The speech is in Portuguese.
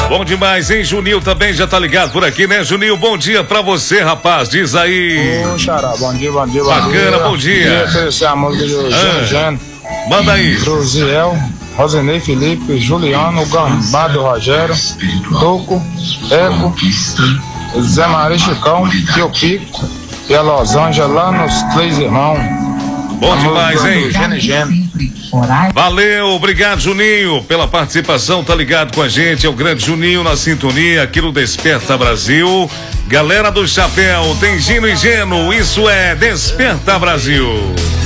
Bom demais, hein? Juninho também já tá ligado por aqui, né, Juninho? Bom dia pra você, rapaz. Diz aí. Ô, Xará, bom dia. Bacana, bom dia. Queria oferecer a música do Gênio. Manda aí. Rosiel, Rosenei Felipe, Juliano, Gambá do Rogério, Toco, Eco, Zé Maria Chicão, Tio Pico e a Losange lá nos Três Irmãos. Bom demais, hein? Gênio. Valeu, obrigado, Juninho, pela participação, tá ligado com a gente, é o grande Juninho na sintonia aqui no Desperta Brasil. Galera do Chapéu, tem Gino e Geno, isso é Desperta Brasil.